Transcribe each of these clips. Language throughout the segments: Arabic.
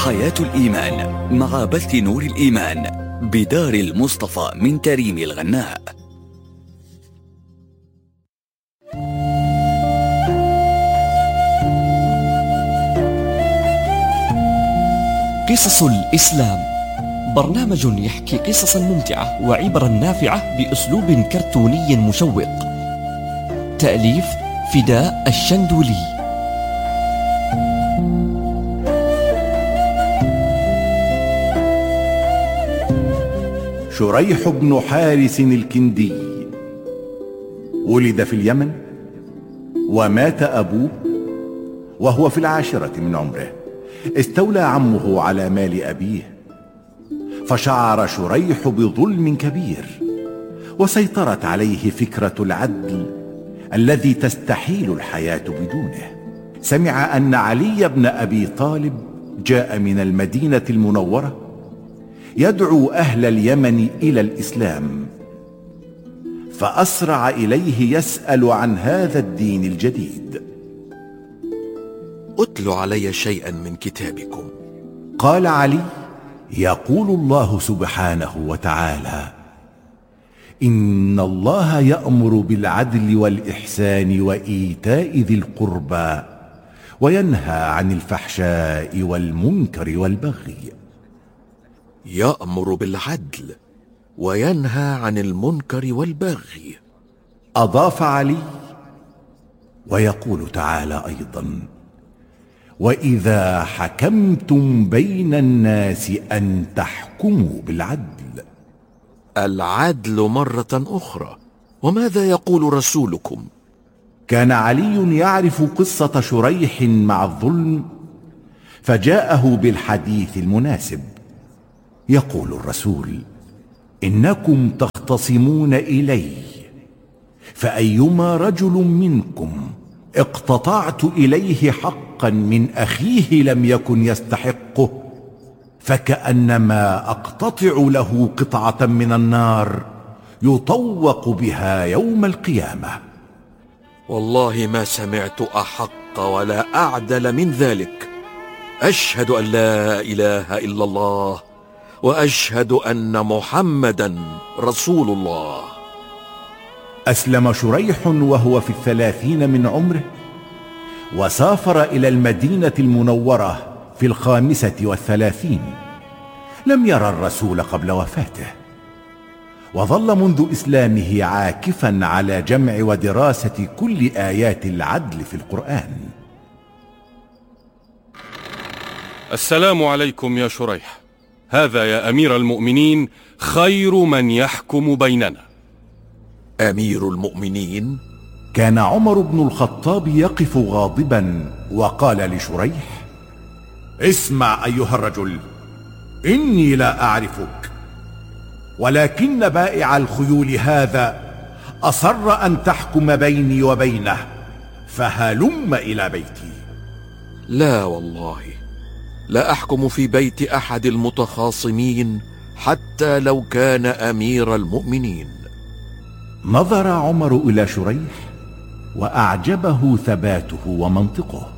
حياة الإيمان مع بث نور الإيمان بدار المصطفى من تريم الغناء. قصص الإسلام، برنامج يحكي قصصا ممتعة وعبرا نافعة بأسلوب كرتوني مشوق. تأليف فداء الشندولي. شريح بن حارث الكندي ولد في اليمن، ومات أبوه وهو في 10 من عمره. استولى عمه على مال أبيه، فشعر شريح بظلم كبير، وسيطرت عليه فكرة العدل الذي تستحيل الحياة بدونه. سمع أن علي بن أبي طالب جاء من المدينة المنورة يدعو أهل اليمن إلى الإسلام، فأسرع إليه يسأل عن هذا الدين الجديد. أتل علي شيئا من كتابكم. قال علي: يقول الله سبحانه وتعالى: إن الله يأمر بالعدل والإحسان وإيتاء ذي القربى وينهى عن الفحشاء والمنكر والبغي. يأمر بالعدل وينهى عن المنكر والبغي، أضاف علي: ويقول تعالى أيضا: وإذا حكمتم بين الناس أن تحكموا بالعدل. العدل مرة أخرى. وماذا يقول رسولكم؟ كان علي يعرف قصة شريح مع الظلم، فجاءه بالحديث المناسب. يقول الرسول: إنكم تختصمون إلي، فأيما رجل منكم اقتطعت إليه حقا من أخيه لم يكن يستحقه، فكأنما أقتطع له قطعة من النار يطوق بها يوم القيامة. والله ما سمعت أحق ولا أعدل من ذلك. أشهد أن لا إله إلا الله، وأشهد أن محمدا رسول الله. أسلم شريح وهو في 30 من عمره، وسافر إلى المدينة المنورة في 35. لم يرى الرسول قبل وفاته، وظل منذ إسلامه عاكفا على جمع ودراسة كل آيات العدل في القرآن. السلام عليكم يا شريح. هذا يا أمير المؤمنين خير من يحكم بيننا. أمير المؤمنين؟ كان عمر بن الخطاب يقف غاضبا وقال لشريح: اسمع أيها الرجل، إني لا أعرفك، ولكن بائع الخيول هذا أصر أن تحكم بيني وبينه، فهلم إلى بيتي. لا والله، لا أحكم في بيت أحد المتخاصمين حتى لو كان أمير المؤمنين. نظر عمر إلى شريح وأعجبه ثباته ومنطقه.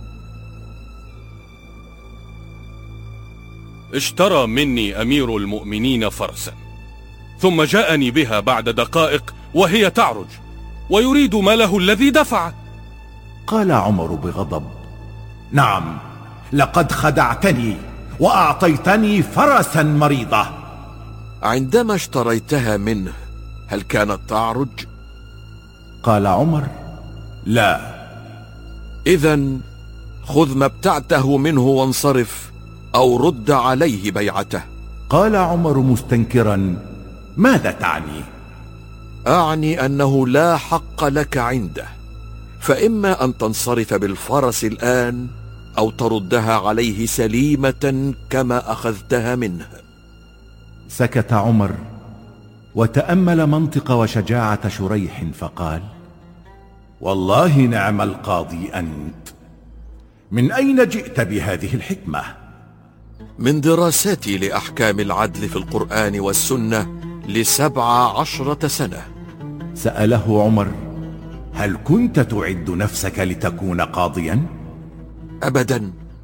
اشترى مني أمير المؤمنين فرسا، ثم جاءني بها بعد دقائق وهي تعرج، ويريد ماله الذي دفع. قال عمر بغضب: نعم، لقد خدعتني وأعطيتني فرسا مريضة. عندما اشتريتها منه هل كانت تعرج؟ قال عمر: لا. إذن خذ ما ابتعته منه وانصرف، أو رد عليه بيعته. قال عمر مستنكرا: ماذا تعني؟ أعني أنه لا حق لك عنده، فإما أن تنصرف بالفرس الآن أو تردها عليه سليمة كما أخذتها منه. سكت عمر وتأمل منطق وشجاعة شريح فقال: والله نعم القاضي أنت، من أين جئت بهذه الحكمة؟ من دراساتي لأحكام العدل في القرآن والسنة ل17 سنة. سأله عمر: هل كنت تعد نفسك لتكون قاضيا؟ أبدا،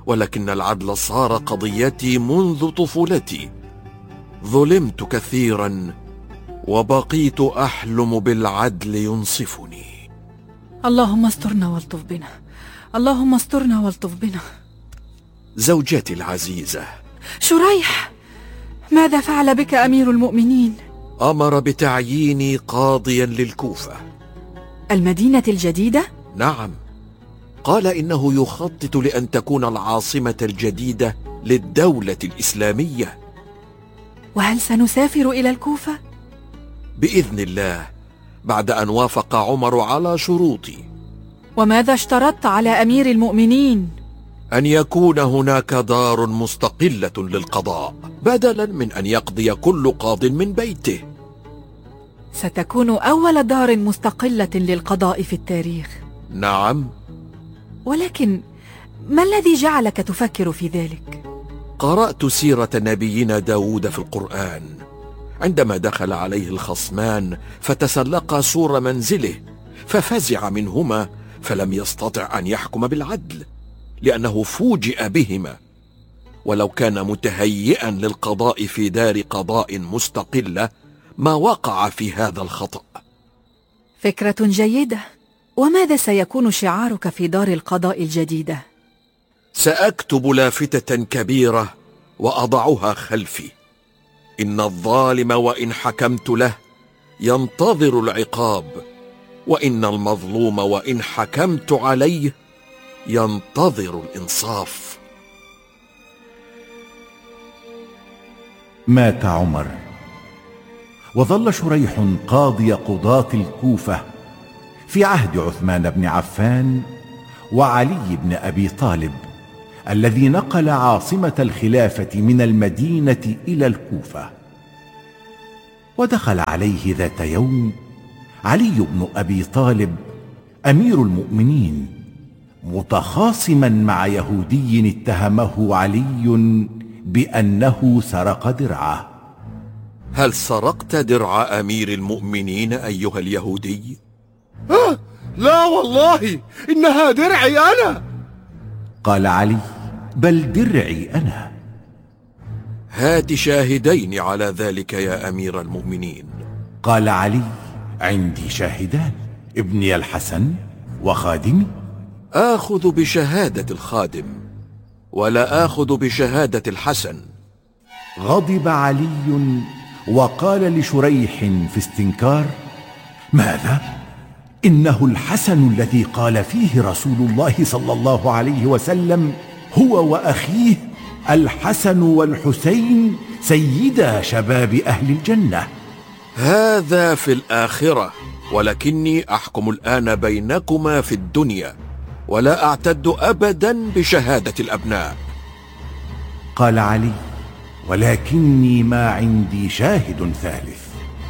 ولكن العدل صار قضيتي منذ طفولتي. ظلمت كثيرا وبقيت أحلم بالعدل ينصفني. اللهم استرنا والطف بنا، اللهم استرنا والطف بنا. زوجتي العزيزة. شريح، ماذا فعل بك أمير المؤمنين؟ أمر بتعييني قاضيا للكوفة. المدينة الجديدة؟ نعم، قال إنه يخطط لأن تكون العاصمة الجديدة للدولة الإسلامية. وهل سنسافر إلى الكوفة؟ بإذن الله، بعد أن وافق عمر على شروطي. وماذا اشترطت على أمير المؤمنين؟ أن يكون هناك دار مستقلة للقضاء، بدلا من أن يقضي كل قاض من بيته. ستكون أول دار مستقلة للقضاء في التاريخ. نعم. ولكن ما الذي جعلك تفكر في ذلك؟ قرأت سيرة نبينا داود في القرآن، عندما دخل عليه الخصمان فتسلقا سور منزله ففزع منهما، فلم يستطع أن يحكم بالعدل لأنه فوجئ بهما. ولو كان متهيئا للقضاء في دار قضاء مستقلة ما وقع في هذا الخطأ. فكرة جيدة. وماذا سيكون شعارك في دار القضاء الجديدة؟ سأكتب لافتة كبيرة وأضعها خلفي: إن الظالم وإن حكمت له ينتظر العقاب، وإن المظلوم وإن حكمت عليه ينتظر الإنصاف. مات عمر، وظل شريح قاضي قضاة الكوفة في عهد عثمان بن عفان وعلي بن أبي طالب، الذي نقل عاصمة الخلافة من المدينة إلى الكوفة. ودخل عليه ذات يوم علي بن أبي طالب أمير المؤمنين متخاصما مع يهودي اتهمه علي بأنه سرق درعه. هل سرقت درع أمير المؤمنين أيها اليهودي؟ لا والله، إنها درعي أنا. قال علي: بل درعي أنا. هات شاهدين على ذلك يا أمير المؤمنين. قال علي: عندي شاهدان، ابني الحسن وخادمي. آخذ بشهادة الخادم ولا آخذ بشهادة الحسن. غضب علي وقال لشريح في استنكار: ماذا؟ إنه الحسن الذي قال فيه رسول الله صلى الله عليه وسلم: هو وأخيه الحسن والحسين سيدا شباب أهل الجنة. هذا في الآخرة، ولكني أحكم الآن بينكما في الدنيا، ولا أعتد أبدا بشهادة الأبناء. قال علي: ولكني ما عندي شاهد ثالث.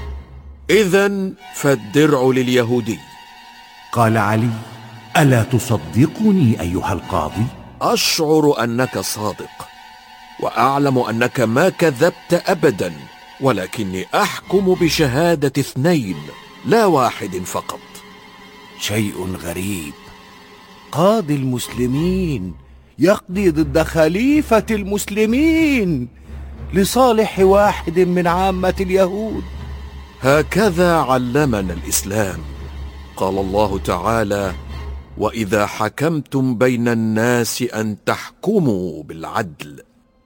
إذن فالدرع لليهودي. قال علي: ألا تصدقني أيها القاضي؟ أشعر أنك صادق، وأعلم أنك ما كذبت أبدا، ولكني أحكم بشهادة 2 لا 1 فقط. شيء غريب، قاضي المسلمين يقضي ضد خليفة المسلمين لصالح واحد من عامة اليهود. هكذا علمنا الإسلام. قال الله تعالى: وإذا حكمتم بين الناس أن تحكموا بالعدل.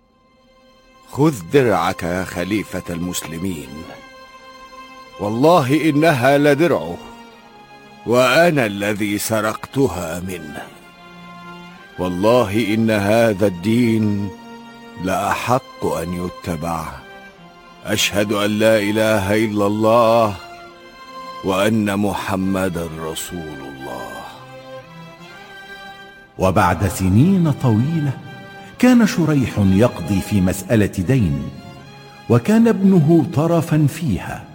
خذ درعك يا خليفة المسلمين، والله إنها لدرعه، وأنا الذي سرقتها منه. والله إن هذا الدين لأحق أن يتبع. أشهد أن لا إله إلا الله وأن محمدا رسول الله. وبعد سنين طويلة كان شريح يقضي في مسألة دين، وكان ابنه طرفا فيها،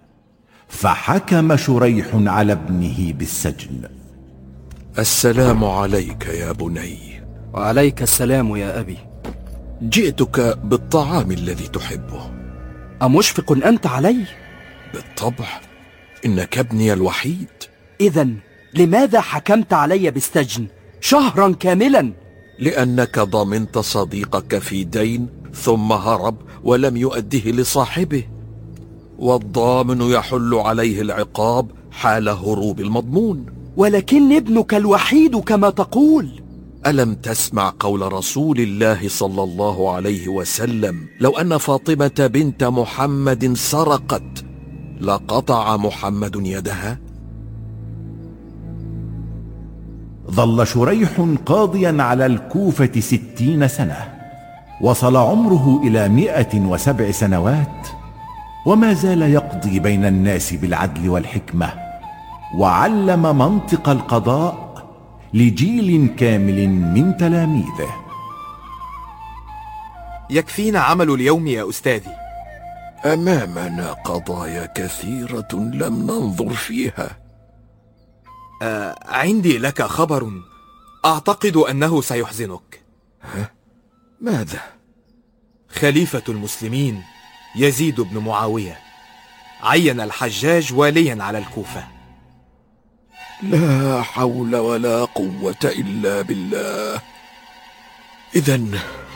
فحكم شريح على ابنه بالسجن. السلام عليك يا بني. وعليك السلام يا أبي. جئتك بالطعام الذي تحبه. أمشفق أنت علي؟ بالطبع، إنك ابني الوحيد. إذن لماذا حكمت علي بالسجن شهرا كاملا؟ لأنك ضمنت صديقك في دين ثم هرب ولم يؤديه لصاحبه، والضامن يحل عليه العقاب حال هروب المضمون. ولكن ابنك الوحيد كما تقول. ألم تسمع قول رسول الله صلى الله عليه وسلم: لو أن فاطمة بنت محمد سرقت لقطع محمد يدها؟ ظل شريح قاضيا على الكوفة 60 سنة، وصل عمره إلى 107 سنوات، وما زال يقضي بين الناس بالعدل والحكمة، وعلم منطق القضاء لجيل كامل من تلاميذه. يكفينا عمل اليوم يا أستاذي. أمامنا قضايا كثيرة لم ننظر فيها. عندي لك خبر أعتقد أنه سيحزنك. ماذا؟ خليفة المسلمين يزيد بن معاوية عين الحجاج واليا على الكوفة. لا حول ولا قوة إلا بالله. إذن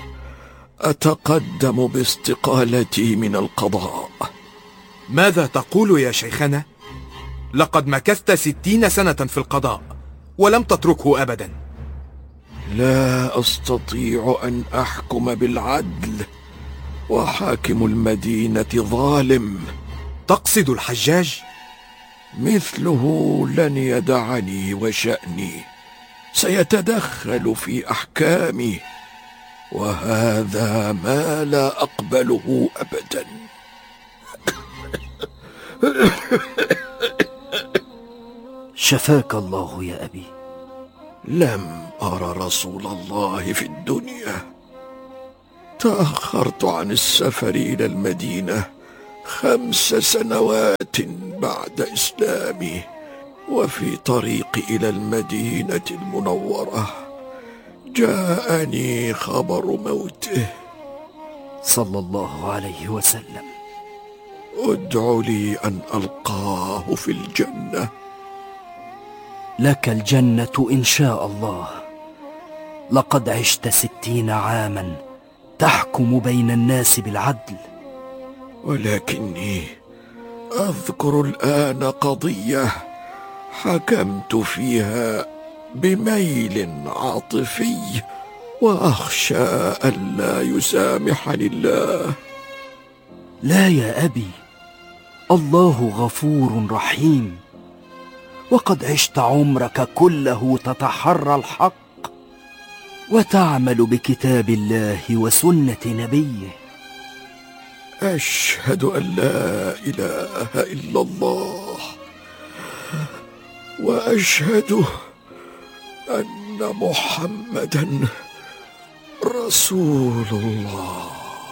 أتقدم باستقالتي من القضاء. ماذا تقول يا شيخنا؟ لقد مكثت 60 سنة في القضاء ولم تتركه أبدا. لا أستطيع أن أحكم بالعدل، وحاكم المدينة ظالم. تقصد الحجاج؟ مثله لن يدعني وشأني، سيتدخل في أحكامي، وهذا ما لا أقبله أبدا. شفاك الله يا أبي. لم أرى رسول الله في الدنيا. تأخرت عن السفر إلى المدينة 5 سنوات بعد إسلامي، وفي طريقي إلى المدينة المنورة جاءني خبر موته صلى الله عليه وسلم. ادع لي أن ألقاه في الجنة. لك الجنة إن شاء الله. لقد عشت 60 عاما تحكم بين الناس بالعدل. ولكني أذكر الآن قضية حكمت فيها بميل عاطفي، وأخشى ألا يسامحني الله. لا يا أبي، الله غفور رحيم، وقد عشت عمرك كله تتحرى الحق وتعمل بكتاب الله وسنة نبيه. أشهد أن لا إله إلا الله، وأشهد أن محمدا رسول الله.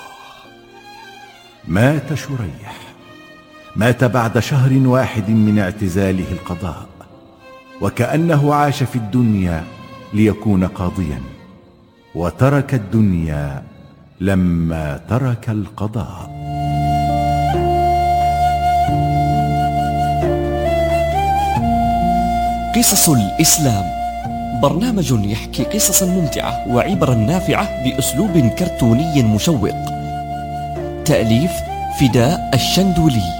مات شريح، مات بعد شهر واحد من اعتزاله القضاء، وكأنه عاش في الدنيا ليكون قاضيا، وترك الدنيا لما ترك القضاء. قصص الإسلام، برنامج يحكي قصصا ممتعة وعبرا نافعة بأسلوب كرتوني مشوق. تأليف فداء الشندولي،